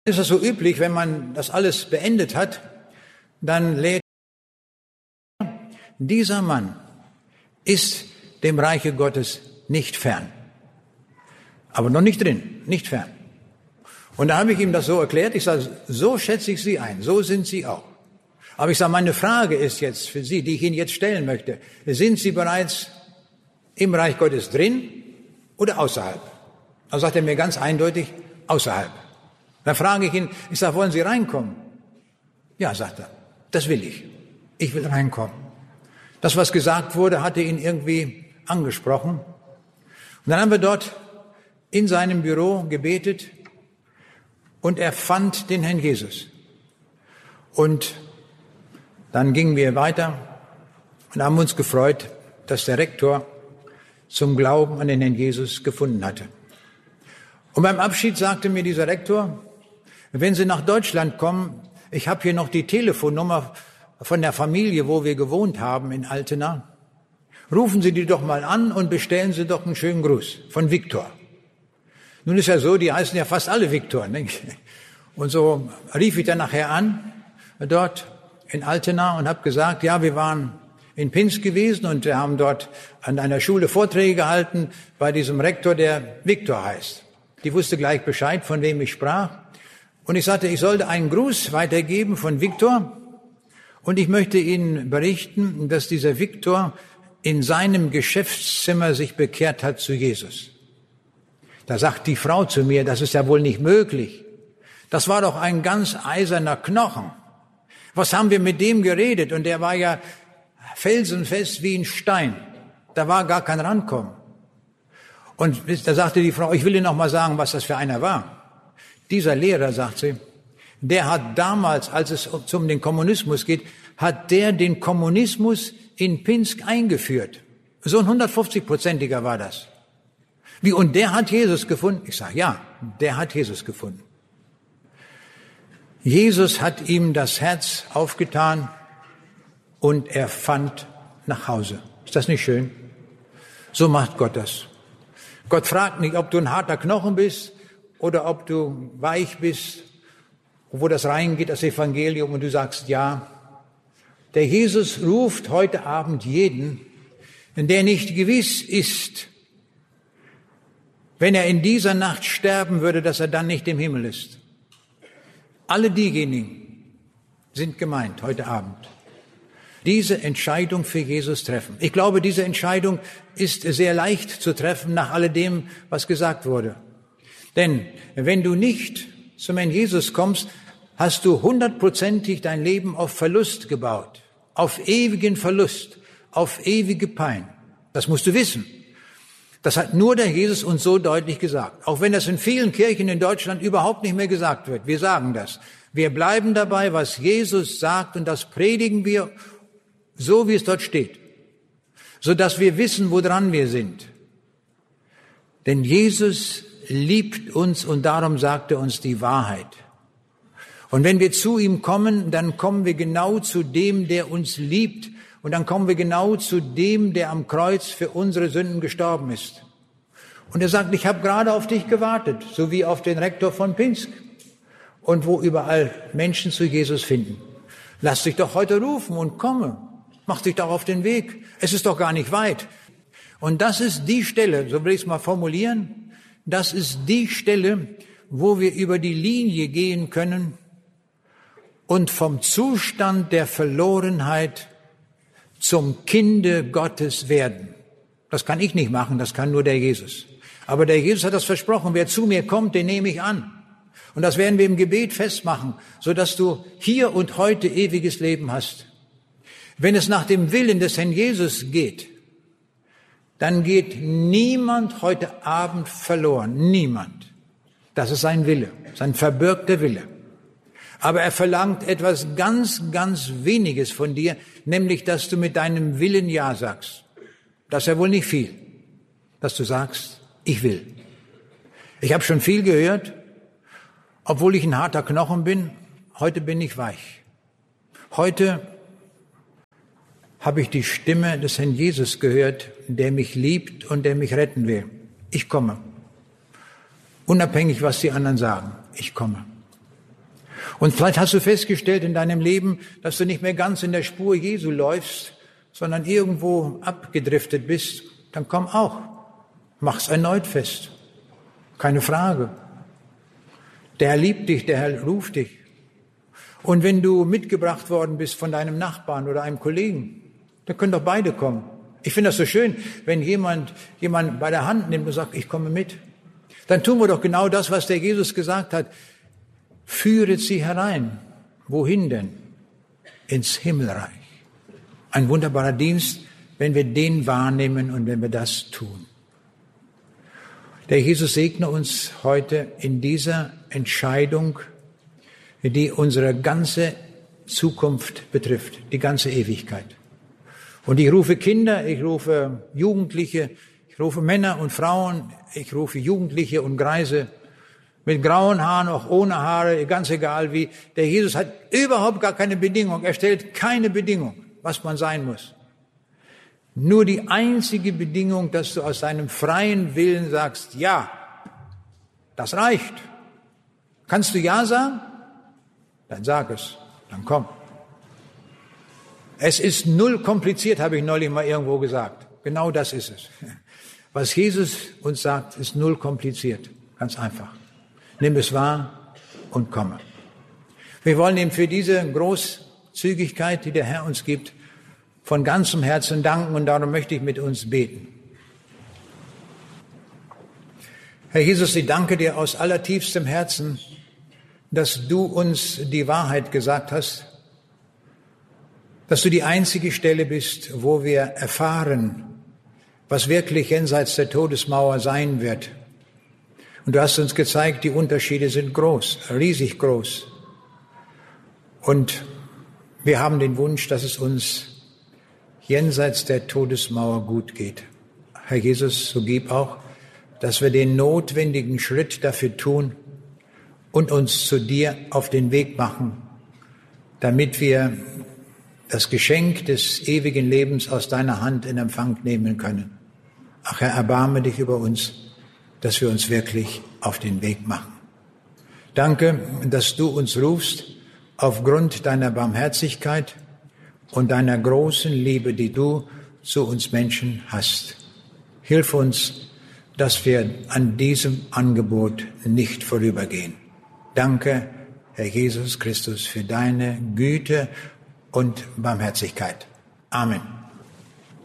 Ist es so üblich, wenn man das alles beendet hat, dann lädt dieser Mann ist dem Reiche Gottes nicht fern. Aber noch nicht drin, nicht fern. Und da habe ich ihm das so erklärt, ich sage, so schätze ich Sie ein, so sind Sie auch. Aber ich sage, meine Frage ist jetzt für Sie, die ich Ihnen jetzt stellen möchte, sind Sie bereits im Reich Gottes drin oder außerhalb? Da sagt er mir ganz eindeutig, außerhalb. Dann frage ich ihn, ich sage, wollen Sie reinkommen? Ja, sagt er, das will ich. Ich will reinkommen. Das, was gesagt wurde, hatte ihn irgendwie angesprochen. Und dann haben wir dort in seinem Büro gebetet und er fand den Herrn Jesus. Und dann gingen wir weiter und haben uns gefreut, dass der Rektor zum Glauben an den Herrn Jesus gefunden hatte. Und beim Abschied sagte mir dieser Rektor, wenn Sie nach Deutschland kommen, ich habe hier noch die Telefonnummer von der Familie, wo wir gewohnt haben in Altena. Rufen Sie die doch mal an und bestellen Sie doch einen schönen Gruß von Viktor. Nun ist ja so, die heißen ja fast alle Viktor. Ne? Und so rief ich dann nachher an, dort in Altena und habe gesagt, ja, wir waren in Pinsk gewesen und wir haben dort an einer Schule Vorträge gehalten bei diesem Rektor, der Viktor heißt. Die wusste gleich Bescheid, von wem ich sprach. Und ich sagte, ich sollte einen Gruß weitergeben von Viktor. Und ich möchte Ihnen berichten, dass dieser Viktor in seinem Geschäftszimmer sich bekehrt hat zu Jesus. Da sagt die Frau zu mir, das ist ja wohl nicht möglich. Das war doch ein ganz eiserner Knochen. Was haben wir mit dem geredet? Und der war ja felsenfest wie ein Stein. Da war gar kein Rankommen. Und da sagte die Frau, ich will Ihnen noch mal sagen, was das für einer war. Dieser Lehrer, sagt sie, der hat damals, als es um den Kommunismus geht, hat der den Kommunismus in Pinsk eingeführt. So ein 150-prozentiger war das. Wie, und der hat Jesus gefunden? Ich sage, ja, der hat Jesus gefunden. Jesus hat ihm das Herz aufgetan und er fand nach Hause. Ist das nicht schön? So macht Gott das. Gott fragt nicht, ob du ein harter Knochen bist oder ob du weich bist, wo das reingeht, das Evangelium, und du sagst ja. Der Jesus ruft heute Abend jeden, der nicht gewiss ist, wenn er in dieser Nacht sterben würde, dass er dann nicht im Himmel ist. Alle diejenigen sind gemeint heute Abend. Diese Entscheidung für Jesus treffen. Ich glaube, diese Entscheidung ist sehr leicht zu treffen nach alledem, was gesagt wurde. Denn wenn du nicht zum Herrn Jesus kommst, hast du 100%ig dein Leben auf Verlust gebaut, auf ewigen Verlust, auf ewige Pein. Das musst du wissen. Das hat nur der Jesus uns so deutlich gesagt. Auch wenn das in vielen Kirchen in Deutschland überhaupt nicht mehr gesagt wird. Wir sagen das. Wir bleiben dabei, was Jesus sagt, und das predigen wir so, wie es dort steht, sodass wir wissen, woran wir sind. Denn Jesus liebt uns und darum sagt er uns die Wahrheit. Und wenn wir zu ihm kommen, dann kommen wir genau zu dem, der uns liebt. Und dann kommen wir genau zu dem, der am Kreuz für unsere Sünden gestorben ist. Und er sagt, ich habe gerade auf dich gewartet, so wie auf den Rektor von Pinsk. Und wo überall Menschen zu Jesus finden. Lass dich doch heute rufen und komme. Mach dich doch auf den Weg. Es ist doch gar nicht weit. Und das ist die Stelle, so will ich es mal formulieren, das ist die Stelle, wo wir über die Linie gehen können und vom Zustand der Verlorenheit zum Kinde Gottes werden. Das kann ich nicht machen, das kann nur der Jesus. Aber der Jesus hat das versprochen, wer zu mir kommt, den nehme ich an. Und das werden wir im Gebet festmachen, sodass du hier und heute ewiges Leben hast. Wenn es nach dem Willen des Herrn Jesus geht, dann geht niemand heute Abend verloren. Niemand. Das ist sein Wille, sein verbürgter Wille. Aber er verlangt etwas ganz, ganz Weniges von dir, nämlich, dass du mit deinem Willen Ja sagst. Das ist ja wohl nicht viel, dass du sagst, ich will. Ich habe schon viel gehört, obwohl ich ein harter Knochen bin, heute bin ich weich. Heute habe ich die Stimme des Herrn Jesus gehört, der mich liebt und der mich retten will. Ich komme. Unabhängig, was die anderen sagen. Ich komme. Und vielleicht hast du festgestellt in deinem Leben, dass du nicht mehr ganz in der Spur Jesu läufst, sondern irgendwo abgedriftet bist. Dann komm auch. Mach's erneut fest. Keine Frage. Der Herr liebt dich, der Herr ruft dich. Und wenn du mitgebracht worden bist von deinem Nachbarn oder einem Kollegen, dann können doch beide kommen. Ich finde das so schön, wenn jemand bei der Hand nimmt und sagt, ich komme mit. Dann tun wir doch genau das, was der Jesus gesagt hat. Führet sie herein. Wohin denn? Ins Himmelreich. Ein wunderbarer Dienst, wenn wir den wahrnehmen und wenn wir das tun. Der Jesus segne uns heute in dieser Entscheidung, die unsere ganze Zukunft betrifft, die ganze Ewigkeit. Und ich rufe Kinder, ich rufe Jugendliche, ich rufe Männer und Frauen, ich rufe Jugendliche und Greise, mit grauen Haaren, auch ohne Haare, ganz egal wie. Der Jesus hat überhaupt gar keine Bedingung. Er stellt keine Bedingung, was man sein muss. Nur die einzige Bedingung, dass du aus deinem freien Willen sagst, ja, das reicht. Kannst du ja sagen? Dann sag es, dann komm. Es ist null kompliziert, habe ich neulich mal irgendwo gesagt. Genau das ist es. Was Jesus uns sagt, ist null kompliziert. Ganz einfach. Nimm es wahr und komme. Wir wollen ihm für diese Großzügigkeit, die der Herr uns gibt, von ganzem Herzen danken und darum möchte ich mit uns beten. Herr Jesus, ich danke dir aus allertiefstem Herzen, dass du uns die Wahrheit gesagt hast, dass du die einzige Stelle bist, wo wir erfahren, was wirklich jenseits der Todesmauer sein wird. Und du hast uns gezeigt, die Unterschiede sind groß, riesig groß. Und wir haben den Wunsch, dass es uns jenseits der Todesmauer gut geht. Herr Jesus, so gib auch, dass wir den notwendigen Schritt dafür tun und uns zu dir auf den Weg machen, damit wir das Geschenk des ewigen Lebens aus deiner Hand in Empfang nehmen können. Ach Herr, erbarme dich über uns, dass wir uns wirklich auf den Weg machen. Danke, dass du uns rufst aufgrund deiner Barmherzigkeit und deiner großen Liebe, die du zu uns Menschen hast. Hilf uns, dass wir an diesem Angebot nicht vorübergehen. Danke, Herr Jesus Christus, für deine Güte und Barmherzigkeit. Amen.